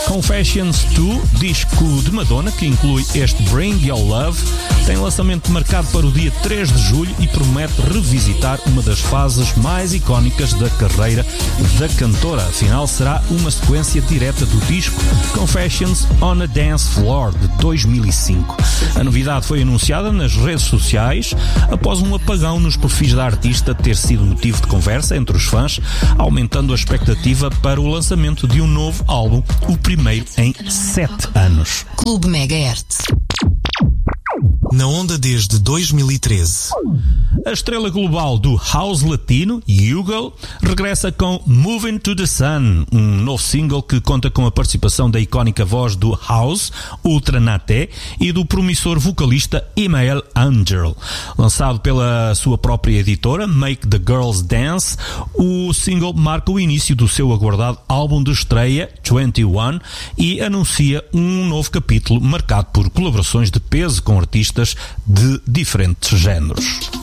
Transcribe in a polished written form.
Confessions 2, disco de Madonna, que inclui este Bring Your Love, tem lançamento marcado para o dia 3 de julho e promete revisitar uma das fases mais icónicas da carreira da cantora. Afinal, será uma sequência direta do disco Confessions on a Dance Floor, de 2005. A novidade foi anunciada nas redes sociais após um apagão nos perfis da artista ter sido motivo de conversa entre os fãs, aumentando a expectativa para o lançamento de um novo álbum, o primeiro em 7 anos. Clube Megahertz. Na onda desde 2013. A estrela global do house latino, Hugo, regressa com Moving to the Sun, um novo single que conta com a participação da icónica voz do house, Ultra Naté, e do promissor vocalista Emael Angel. Lançado pela sua própria editora, Make the Girls Dance, o single marca o início do seu aguardado álbum de estreia, 21, e anuncia um novo capítulo marcado por colaborações de peso com artistas de diferentes géneros.